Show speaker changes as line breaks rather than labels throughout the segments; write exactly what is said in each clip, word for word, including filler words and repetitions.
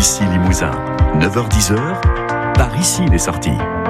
Ici Limousin, neuf heures dix, par ici les sorties.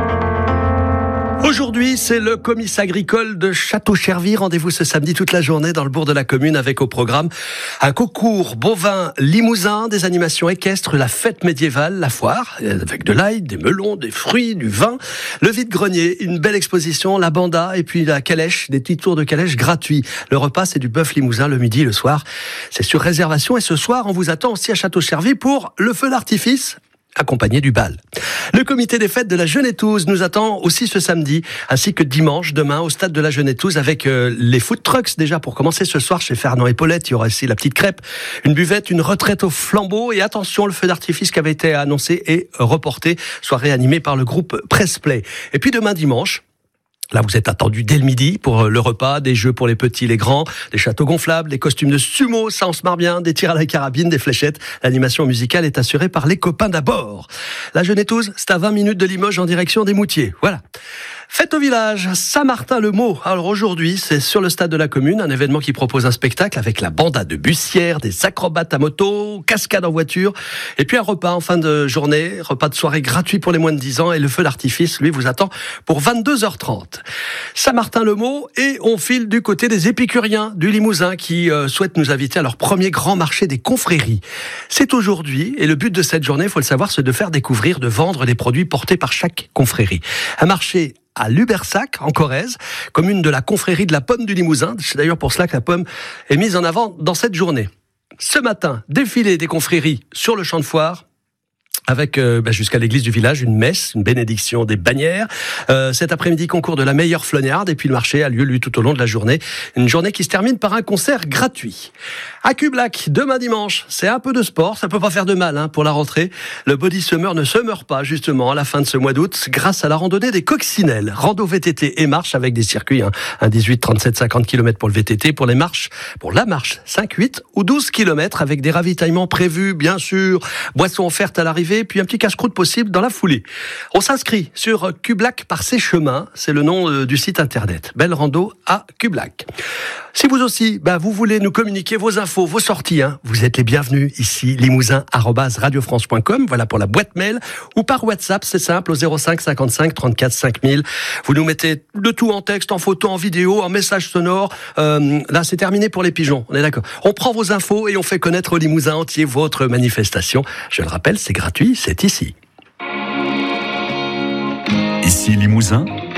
Aujourd'hui, c'est le comice agricole de Château-Chervy. Rendez-vous ce samedi toute la journée dans le bourg de la commune avec au programme un concours bovin limousin, des animations équestres, la fête médiévale, la foire, avec de l'ail, des melons, des fruits, du vin, le vide-grenier, une belle exposition, la banda et puis la calèche, des petits tours de calèche gratuits. Le repas, c'est du bœuf limousin le midi, le soir. C'est sur réservation et ce soir, on vous attend aussi à Château-Chervy pour le feu d'artifice, accompagné du bal. Le comité des fêtes de la Genettouse nous attend aussi ce samedi, ainsi que dimanche, demain, au stade de la Genettouse, avec euh, les food trucks déjà pour commencer ce soir chez Fernand et Paulette. Il y aura aussi la petite crêpe, une buvette, une retraite au flambeau et attention, le feu d'artifice qui avait été annoncé et reporté, soit réanimé par le groupe Pressplay. Et puis demain dimanche, là, vous êtes attendus dès le midi pour le repas, des jeux pour les petits, les grands, des châteaux gonflables, des costumes de sumo, ça on se marre bien, des tirs à la carabine, des fléchettes. L'animation musicale est assurée par les copains d'abord. La Genettouse, c'est à vingt minutes de Limoges en direction des Moutiers. Voilà. Fête au village, Saint-Martin-le-Mot. Alors aujourd'hui, c'est sur le stade de la commune, un événement qui propose un spectacle avec la banda de Bussière, des acrobates à moto, cascade en voiture, et puis un repas en fin de journée, repas de soirée gratuit pour les moins de dix ans, et le feu d'artifice, lui, vous attend pour vingt-deux heures trente. Saint-Martin-le-Mot, et on file du côté des épicuriens du Limousin qui euh, souhaitent nous inviter à leur premier grand marché des confréries. C'est aujourd'hui, et le but de cette journée, il faut le savoir, c'est de faire découvrir, de vendre les produits portés par chaque confrérie. Un marché à Lubersac, en Corrèze, commune de la confrérie de la pomme du Limousin. C'est d'ailleurs pour cela que la pomme est mise en avant dans cette journée. Ce matin, défilé des confréries sur le champ de foire, avec euh, bah, jusqu'à l'église du village, une messe, une bénédiction des bannières. Euh, cet après-midi, concours de la meilleure flognarde, et puis le marché a lieu, lui, tout au long de la journée. Une journée qui se termine par un concert gratuit. À Cublac, demain dimanche, c'est un peu de sport, ça peut pas faire de mal hein, pour la rentrée. Le body summer ne se meurt pas, justement, à la fin de ce mois d'août, grâce à la randonnée des coccinelles. Rando V T T et marche avec des circuits, hein, un dix-huit, trente-sept, cinquante kilomètres pour le V T T, pour les marches, pour la marche, cinq, huit ou douze kilomètres, avec des ravitaillements prévus, bien sûr, boissons offertes à l'arrivée, puis un petit casse-croûte possible dans la foulée. On s'inscrit sur Cublac par ses chemins, c'est le nom du site internet. Belle rando à Cublac. Si vous aussi, bah, vous voulez nous communiquer vos infos, vos sorties, hein, vous êtes les bienvenus ici, limousin arobase radio france point com, voilà pour la boîte mail, ou par WhatsApp, c'est simple, au zéro cinq cinquante-cinq trente-quatre cinq mille. Vous nous mettez de tout en texte, en photo, en vidéo, en message sonore. Euh, là, c'est terminé pour les pigeons, on est d'accord. On prend vos infos et on fait connaître au Limousin entier votre manifestation. Je le rappelle, c'est gratuit, c'est ici.
Ici Limousin,